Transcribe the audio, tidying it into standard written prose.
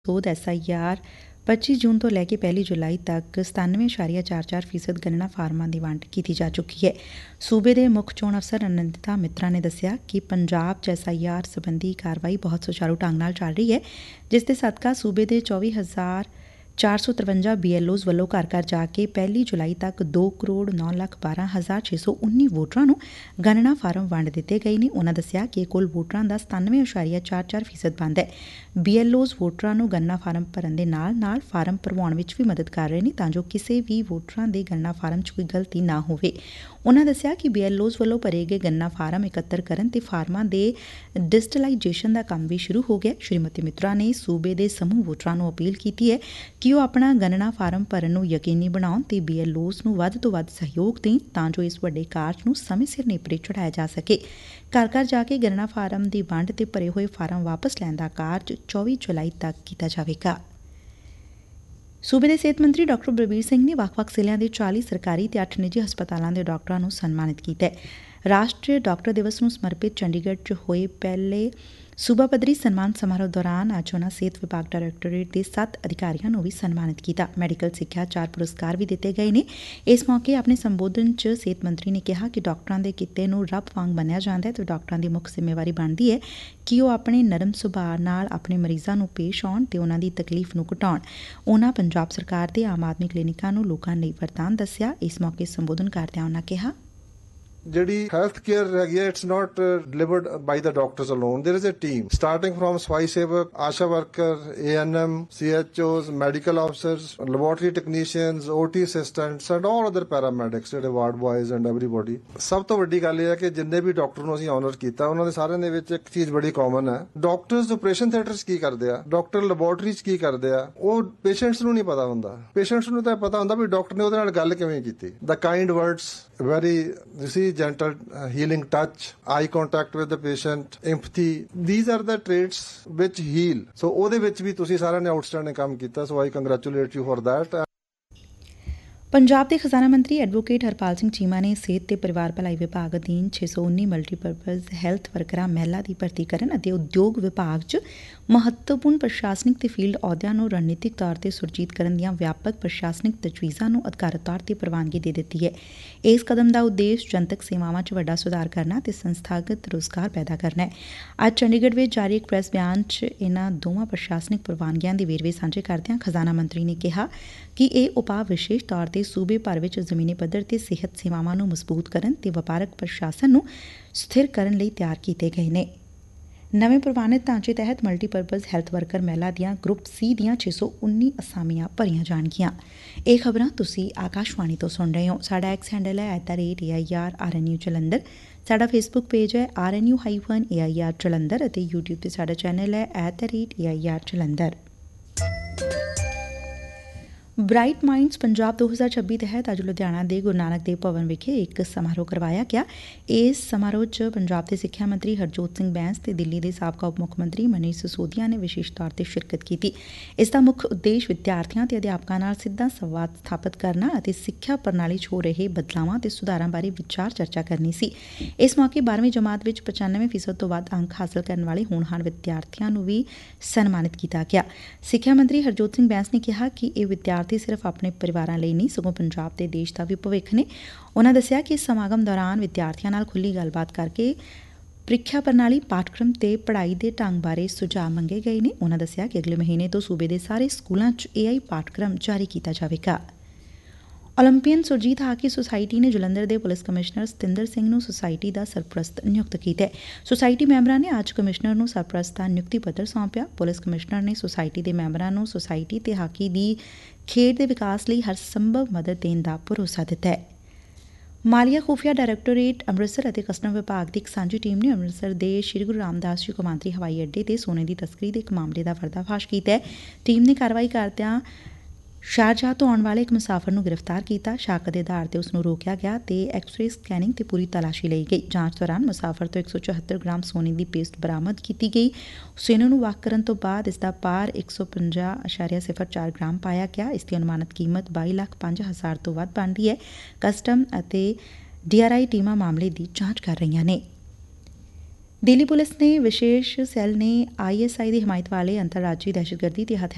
ਸੋਧ SIR 25 ਜੂਨ ਤੋਂ ਲੈ ਕੇ 1 ਜੁਲਾਈ ਤੱਕ 97.44% ਗਣਨਾ ਫਾਰਮਾਂ ਦੀ ਵੰਡ ਕੀਤੀ ਜਾ ਚੁੱਕੀ ਹੈ। ਸੂਬੇ ਦੇ ਮੁੱਖ ਚੋਣ ਅਫਸਰ ਅਨੰਦਿਤਾ ਮਿੱਤਰਾ ਨੇ ਦੱਸਿਆ ਕਿ ਪੰਜਾਬ 'ਚ SIR ਸਬੰਧੀ ਕਾਰਵਾਈ ਬਹੁਤ ਸੁਚਾਰੂ ਢੰਗ ਨਾਲ ਚੱਲ ਰਹੀ ਹੈ, ਜਿਸ ਦੇ ਸਦਕਾ ਸੂਬੇ ਦੇ 24,453 BLOs ਵੱਲੋਂ ਘਰ ਘਰ ਜਾ ਕੇ 1 ਜੁਲਾਈ ਤੱਕ 2,09,12,619 ਵੋਟਰਾਂ ਨੂੰ ਗਣਨਾ ਫਾਰਮ ਵੰਡ ਦਿੱਤੇ ਗਏ ਨੇ। ਉਨ੍ਹਾਂ ਦੱਸਿਆ ਕਿ ਕੁੱਲ ਵੋਟਰਾਂ ਦਾ 97.44% ਬਣਦਾ ਹੈ। BLOs ਵੋਟਰਾਂ ਨੂੰ ਗਣਨਾ ਫਾਰਮ ਭਰਨ ਦੇ ਨਾਲ ਫਾਰਮ ਭਰਵਾਉਣ ਵਿੱਚ ਵੀ ਮਦਦ ਕਰ ਰਹੇ ਨੇ ਤਾਂ ਜੋ ਕਿਸੇ ਵੀ ਵੋਟਰਾਂ ਦੇ ਗਣਨਾ ਫਾਰਮ 'ਚ ਕੋਈ ਗਲਤੀ ਨਾ ਹੋਵੇ। ਉਨ੍ਹਾਂ ਦੱਸਿਆ ਕਿ BLOs ਵੱਲੋਂ ਭਰੇ ਗਏ ਗਣਨਾ ਫਾਰਮ ਇਕੱਤਰ ਕਰਨ ਤੇ ਫਾਰਮਾਂ ਦੇ ਡਿਜੀਟਲਾਈਜੇਸ਼ਨ ਦਾ ਕੰਮ ਵੀ ਸ਼ੁਰੂ ਹੋ ਗਿਆ। ਸ਼੍ਰੀਮਤੀ ਮਿੱਤਰਾ ਨੇ ਸੂਬੇ ਦੇ ਸਮੂਹ ਵੋਟਰਾਂ ਨੂੰ ਅਪੀਲ ਕੀਤੀ ਹੈ ਕਿ ਉਹ ਆਪਣਾ ਗਣਨਾ ਫਾਰਮ ਭਰਨ ਨੂੰ ਯਕੀਨੀ ਬਣਾਉਣ ਤੇ BLOs ਨੂੰ ਵੱਧ ਤੋਂ ਵੱਧ ਸਹਿਯੋਗ ਦੇਣ ਤਾਂ ਜੋ ਇਸ ਵੱਡੇ ਕਾਰਜ ਨੂੰ ਸਮੇਂ ਸਿਰ ਨੇਪਰੇ ਚੜ੍ਹਾਇਆ ਜਾ ਸਕੇ। ਘਰ ਘਰ ਜਾ ਕੇ ਗਣਨਾ ਫਾਰਮ ਦੀ ਵੰਡ ਤੇ ਭਰੇ ਹੋਏ ਫਾਰਮ ਵਾਪਸ ਲੈਣ ਦਾ ਕਾਰਜ 24 ਜੁਲਾਈ ਤੱਕ ਕੀਤਾ ਜਾਵੇਗਾ। ਸੂਬੇ ਦੇ ਸਿਹਤ ਮੰਤਰੀ ਡਾ. ਬਲਬੀਰ ਸਿੰਘ ਨੇ ਵੱਖ-ਵੱਖ ਜ਼ਿਲ੍ਹਿਆਂ ਦੇ 40 ਸਰਕਾਰੀ ਤੇ 8 ਨਿੱਜੀ ਹਸਪਤਾਲਾਂ ਦੇ ਡਾਕਟਰਾਂ ਨੂੰ ਸਨਮਾਨਿਤ ਕੀਤਾ ਹੈ। ਰਾਸ਼ਟਰੀ ਡਾਕਟਰ ਦਿਵਸ ਨੂੰ ਸਮਰਪਿਤ ਚੰਡੀਗੜ੍ਹ 'ਚ ਹੋਏ ਪਹਿਲੇ ਸੂਬਾ ਪੱਧਰੀ ਸਨਮਾਨ ਸਮਾਰੋਹ ਦੌਰਾਨ ਅੱਜ ਉਨ੍ਹਾਂ ਸਿਹਤ ਵਿਭਾਗ ਡਾਇਰੈਕਟੋਰੇਟ ਦੇ 7 ਅਧਿਕਾਰੀਆਂ ਨੂੰ ਵੀ ਸਨਮਾਨਿਤ ਕੀਤਾ। ਮੈਡੀਕਲ ਸਿੱਖਿਆ 4 ਪੁਰਸਕਾਰ ਵੀ ਦਿੱਤੇ ਗਏ ਨੇ। ਇਸ ਮੌਕੇ ਆਪਣੇ ਸੰਬੋਧਨ 'ਚ ਸਿਹਤ ਮੰਤਰੀ ਨੇ ਕਿਹਾ ਕਿ ਡਾਕਟਰਾਂ ਦੇ ਕਿੱਤੇ ਨੂੰ ਰੱਬ ਵਾਂਗ ਮੰਨਿਆ ਜਾਂਦਾ ਹੈ ਤੇ ਡਾਕਟਰਾਂ ਦੀ ਮੁੱਖ ਜ਼ਿੰਮੇਵਾਰੀ ਬਣਦੀ ਹੈ ਕਿ ਉਹ ਆਪਣੇ ਨਰਮ ਸੁਭਾਅ ਨਾਲ ਆਪਣੇ ਮਰੀਜ਼ਾਂ ਨੂੰ ਪੇਸ਼ ਆਉਣ ਤੇ ਉਨ੍ਹਾਂ ਦੀ ਤਕਲੀਫ ਨੂੰ ਘਟਾਉਣ। ਉਨ੍ਹਾਂ ਪੰਜਾਬ ਸਰਕਾਰ ਦੇ ਆਮ ਆਦਮੀ ਕਲੀਨਿਕਾਂ ਨੂੰ ਲੋਕਾਂ ਲਈ ਵਰਦਾਨ ਦੱਸਿਆ। ਇਸ ਮੌਕੇ ਸੰਬੋਧਨ ਕਰਦਿਆਂ ਉਨ੍ਹਾਂ ਕਿਹਾ, ਜਿਹੜੀ ਹੈਲਥ ਕੇਅਰ ਹੈਗੀ ਹੈ, it's not delivered by the doctors alone. There is a team starting from ਸਫਾਈ ਸੇਵਕ, ਆਸ਼ਾ worker, ANM, CHOs, medical officers, laboratory technicians, OT assistants and all other paramedics, ਜਿਹੜੇ ਵਾਰਡ ਬॉयਜ਼ ਐਂਡ ਐਵਰੀਬਾਡੀ। ਸਭ ਤੋਂ ਵੱਡੀ ਗੱਲ ਇਹ ਹੈ ਕਿ ਜਿੰਨੇ ਵੀ ਡਾਕਟਰ ਨੂੰ ਅਸੀਂ ਆਨਰ ਕੀਤਾ ਉਹਨਾਂ ਦੇ ਸਾਰਿਆਂ ਦੇ ਵਿੱਚ ਇੱਕ ਚੀਜ਼ ਬੜੀ ਕਾਮਨ ਹੈ। ਡਾਕਟਰਸ ਆਪਰੇਸ਼ਨ ਥੀਏਟਰਸ ਕੀ ਕਰਦੇ ਆ, ਡਾਕਟਰ ਲੈਬੋਰਟਰੀਜ਼ ਕੀ ਕਰਦੇ ਆ, ਉਹ ਪੇਸ਼ੈਂਟਸ ਨੂੰ ਨਹੀਂ ਪਤਾ ਹੁੰਦਾ। ਪੇਸ਼ੈਂਟਸ ਨੂੰ ਤਾਂ ਪਤਾ ਹੁੰਦਾ ਵੀ ਡਾਕਟਰ ਨੇ ਉਹਦੇ ਨਾਲ ਗੱਲ ਕਿਵੇਂ ਕੀਤੀ। ਦਾ kind words, very gentle healing touch, eye contact with the patient, empathy, these are the traits which heal. So ਉਹਦੇ ਵਿੱਚ ਵੀ ਤੁਸੀਂ ਸਾਰਿਆਂ ਨੇ ਆਊਟਸਟੈਂਡਿੰਗ ਕੰਮ ਕੀਤਾ, so I congratulate you for that. Punjab ਦੇ ਖਜ਼ਾਨਾ ਮੰਤਰੀ ਐਡਵੋਕੇਟ ਹਰਪਾਲ ਸਿੰਘ ਚੀਮਾ ਨੇ ਸਿਹਤ ਤੇ ਪਰਿਵਾਰ ਭਲਾਈ ਵਿਭਾਗ ਅਧੀਨ 619 ਮਲਟੀਪਰਪਜ਼ ਹੈਲਥ ਵਰਕਰਾਂ ਮਹਿਲਾ ਦੀ ਭਰਤੀ ਕਰਨ ਅਤੇ ਉਦਯੋਗ ਵਿਭਾਗ 'ਚ ਮਹੱਤਵਪੂਰਨ ਪ੍ਰਸ਼ਾਸਨਿਕ ਤੇ ਫੀਲਡ ਅਹੁਦਿਆਂ ਨੂੰ ਰਣਨੀਤਿਕ ਤੌਰ ਤੇ ਸੁਰਜੀਤ ਕਰਨ ਦੀਆਂ ਵਿਆਪਕ ਪ੍ਰਸ਼ਾਸਨਿਕ ਤਜਵੀਜ਼ਾਂ ਨੂੰ ਅਧਿਕਾਰਤ ਤੌਰ ਤੇ ਪ੍ਰਵਾਨਗੀ ਦੇ ਦਿੱਤੀ ਹੈ। ਇਸ ਕਦਮ ਦਾ ਉਦੇਸ਼ ਜਨਤਕ ਸੇਵਾਵਾਂ 'ਚ ਵੱਡਾ ਸੁਧਾਰ ਕਰਨਾ ਤੇ ਸੰਸਥਾਗਤ ਰੁਜ਼ਗਾਰ ਪੈਦਾ ਕਰਨਾ ਹੈ। ਅੱਜ ਚੰਡੀਗੜ੍ਹ ਵਿੱਚ ਜਾਰੀ ਇੱਕ ਪ੍ਰੈਸ ਬਿਆਨ 'ਚ ਇਨ੍ਹਾਂ ਦੋਵਾਂ ਪ੍ਰਸ਼ਾਸਨਿਕ ਪ੍ਰਵਾਨਗੀਆਂ ਦੇ ਵੇਰਵੇ ਸਾਂਝੇ ਕਰਦਿਆਂ ਖਜ਼ਾਨਾ ਮੰਤਰੀ ਨੇ ਕਿਹਾ ਕਿ ਇਹ ਉਪਾਅ ਵਿਸ਼ੇਸ਼ ਤੌਰ ਤੇ ਸੂਬੇ ਭਰ ਵਿੱਚ ਜ਼ਮੀਨੀ ਪੱਧਰ ਤੇ ਸਿਹਤ ਸੇਵਾਵਾਂ ਨੂੰ ਮਜ਼ਬੂਤ ਕਰਨ ਤੇ ਵਪਾਰਕ ਪ੍ਰਸ਼ਾਸਨ ਨੂੰ ਸਥਿਰ ਕਰਨ ਲਈ ਤਿਆਰ ਕੀਤੇ ਗਏ ਨੇ। ਨਵੇਂ ਪ੍ਰਵਾਨਿਤ ਢਾਂਚੇ ਤਹਿਤ ਮਲਟੀਪਰਪਜ਼ ਹੈਲਥ ਵਰਕਰ ਮਹਿਲਾ ਦੀਆਂ ਗਰੁੱਪ C ਦੀਆਂ 619 ਅਸਾਮੀਆਂ ਭਰੀਆਂ ਜਾਣਗੀਆਂ। ਇਹ ਖਬਰਾਂ ਤੁਸੀਂ ਆਕਾਸ਼ਵਾਣੀ ਤੋਂ ਸੁਣ ਰਹੇ ਹੋ। ਸਾਡਾ X ਹੈਂਡਲ ਹੈ @AIRRNU ਜਲੰਧਰ। ਸਾਡਾ ਫੇਸਬੁੱਕ ਪੇਜ ਹੈ RNU-AIR ਜਲੰਧਰ ਅਤੇ YouTube ਤੇ ਸਾਡਾ ਚੈਨਲ ਹੈ @AIR Jalandhar. Bright minds Punjab 2026 ਤਹਿਤ ਅੱਜ ਲੁਧਿਆਣਾ ਦੇ ਗੁਰੂ ਨਾਨਕ ਦੇਵ ਭਵਨ ਵਿਖੇ ਇੱਕ ਸਮਾਰੋਹ ਕਰਵਾਇਆ ਗਿਆ। ਇਸ ਸਮਾਰੋਹ 'ਚ ਪੰਜਾਬ ਦੇ ਸਿੱਖਿਆ ਮੰਤਰੀ ਹਰਜੋਤ ਸਿੰਘ ਬੈਂਸ ਤੇ ਦਿੱਲੀ ਦੇ ਸਾਬਕਾ ਉਪ ਮੁੱਖ ਮੰਤਰੀ ਮਨੀਸ਼ ਸਿਸੋਦੀਆ ਨੇ ਵਿਸ਼ੇਸ਼ ਤੌਰ ਤੇ ਸ਼ਿਰਕਤ ਕੀਤੀ। ਇਸ ਦਾ ਮੁੱਖ ਉਦੇਸ਼ ਵਿਦਿਆਰਥੀਆਂ ਤੇ ਅਧਿਆਪਕਾਂ ਨਾਲ ਸਿੱਧਾ ਸੰਵਾਦ ਸਥਾਪਿਤ ਕਰਨਾ ਅਤੇ ਸਿੱਖਿਆ ਪ੍ਰਣਾਲੀ 'ਚ ਹੋ ਰਹੇ ਬਦਲਾਵਾਂ ਤੇ ਸੁਧਾਰਾਂ ਬਾਰੇ ਵਿਚਾਰ ਚਰਚਾ ਕਰਨੀ ਸੀ। ਇਸ ਮੌਕੇ 12ਵੀਂ ਜਮਾਤ ਵਿੱਚ 95% ਤੋਂ ਵੱਧ ਅੰਕ ਹਾਸਲ ਕਰਨ ਵਾਲੇ ਹੋਣਹਾਰ ਵਿਦਿਆਰਥੀਆਂ ਨੂੰ ਵੀ ਸਨਮਾਨਿਤ ਕੀਤਾ ਗਿਆ। ਸਿੱਖਿਆ ਮੰਤਰੀ ਹਰਜੋਤ ਸਿੰਘ ਬੈਂਸ ਨੇ ਕਿਹਾ ਕਿ ਇਹ ਵਿਦਿਆਰਥੀ ਸਿਰਫ ਆਪਣੇ ਪਰਿਵਾਰਾਂ ਲਈ ਨਹੀਂ ਸਗੋਂ ਪੰਜਾਬ ਤੇ ਦੇਸ਼ ਦਾ ਵੀ ਭਵਿੱਖ ਨੇ। ਉਨ੍ਹਾਂ ਦੱਸਿਆ ਕਿ ਇਸ ਸਮਾਗਮ ਦੌਰਾਨ ਵਿਦਿਆਰਥੀਆਂ ਨਾਲ ਖੁੱਲ੍ਹੀ ਗੱਲਬਾਤ ਕਰਕੇ ਪ੍ਰੀਖਿਆ ਪ੍ਰਣਾਲੀ, ਪਾਠਕ੍ਰਮ ਤੇ ਪੜ੍ਹਾਈ ਦੇ ਢੰਗ ਬਾਰੇ ਸੁਝਾਅ ਮੰਗੇ ਗਏ ਨੇ। ਉਨ੍ਹਾਂ ਦੱਸਿਆ ਕਿ ਅਗਲੇ ਮਹੀਨੇ ਤੋਂ ਸੂਬੇ ਦੇ ਸਾਰੇ ਸਕੂਲਾਂ 'ਚ AI ਪਾਠਕ੍ਰਮ ਜਾਰੀ ਕੀਤਾ ਜਾਵੇਗਾ। ਓਲੰਪੀਅਨ ਸੁਰਜੀਤ ਹਾਕੀ ਸੁਸਾਇਟੀ ਨੇ ਜਲੰਧਰ ਦੇ ਪੁਲਿਸ ਕਮਿਸ਼ਨਰ ਸਤਿੰਦਰ ਸਿੰਘ ਨੂੰ ਸੁਸਾਇਟੀ ਦਾ ਸਰਪ੍ਰਸਤ ਨਿਯੁਕਤ ਕੀਤਾ ਹੈ। ਸੁਸਾਇਟੀ ਮੈਂਬਰਾਂ ਨੇ ਅੱਜ ਕਮਿਸ਼ਨਰ ਨੂੰ ਸਰਪ੍ਰਸਤ ਦਾ ਨਿਯੁਕਤੀ ਪੱਤਰ ਸੌਂਪਿਆ। ਪੁਲਿਸ ਕਮਿਸ਼ਨਰ ਨੇ ਸੁਸਾਇਟੀ ਦੇ ਮੈਂਬਰਾਂ ਨੂੰ ਸੁਸਾਇਟੀ ਤੇ ਹਾਕੀ ਦੀ ਖੇਡ ਦੇ ਵਿਕਾਸ ਲਈ ਹਰ ਸੰਭਵ ਮਦਦ ਦੇਣ ਦਾ ਭਰੋਸਾ ਦਿੱਤਾ ਹੈ। ਮਾਲੀਆ ਖੁਫੀਆ ਡਾਇਰੈਕਟੋਰੇਟ ਅੰਮ੍ਰਿਤਸਰ ਅਤੇ ਕਸਟਮ ਵਿਭਾਗ ਦੀ ਇੱਕ ਸਾਂਝੀ ਟੀਮ ਨੇ ਅੰਮ੍ਰਿਤਸਰ ਦੇ ਸ੍ਰੀ ਗੁਰੂ ਰਾਮਦਾਸ ਜੀ ਕੌਮਾਂਤਰੀ ਹਵਾਈ ਅੱਡੇ ਤੇ ਸੋਨੇ ਦੀ ਤਸਕਰੀ ਦੇ ਇੱਕ ਮਾਮਲੇ ਦਾ ਪਰਦਾਫਾਸ਼ ਕੀਤਾ ਹੈ। ਟੀਮ ਨੇ ਕਾਰਵਾਈ ਕਰਦਿਆਂ ਸ਼ਾਰਜਾਹ ਤੋਂ ਆਉਣ ਵਾਲੇ ਇੱਕ ਮੁਸਾਫਰ ਨੂੰ ਗ੍ਰਿਫਤਾਰ ਕੀਤਾ। ਸ਼ੱਕ ਦੇ ਆਧਾਰ ਤੇ ਉਸ ਨੂੰ ਰੋਕਿਆ ਗਿਆ ਤੇ ਐਕਸ-ਰੇ ਸਕੈਨਿੰਗ ਤੇ ਪੂਰੀ ਤਲਾਸ਼ੀ ਲਈ ਗਈ। ਜਾਂਚ ਦੌਰਾਨ ਮੁਸਾਫਰ ਤੋਂ 174 ਗ੍ਰਾਮ ਸੋਨੇ ਦੀ ਪੇਸਟ ਬਰਾਮਦ ਕੀਤੀ ਗਈ। ਸੋਨੇ ਨੂੰ ਵੱਖ ਕਰਨ ਤੋਂ ਬਾਅਦ ਇਸ ਦਾ ਭਾਰ 150.04 ਗ੍ਰਾਮ ਪਾਇਆ ਗਿਆ। ਇਸ ਦੀ ਅਨੁਮਾਨਿਤ ਕੀਮਤ 22,05,000 ਤੋਂ ਵੱਧ ਬਣਦੀ ਹੈ। ਕਸਟਮ ਅਤੇ DRI ਟੀਮਾਂ ਮਾਮਲੇ ਦੀ ਜਾਂਚ ਕਰ ਰਹੀਆਂ ਨੇ। ਦਿੱਲੀ ਪੁਲਿਸ ਨੇ ਵਿਸ਼ੇਸ਼ ਸੈੱਲ ਨੇ ISI ਦੀ ਹਮਾਇਤ ਵਾਲੇ ਅੰਤਰਰਾਜੀ ਦਹਿਸ਼ਤਗਰਦੀ ਤੇ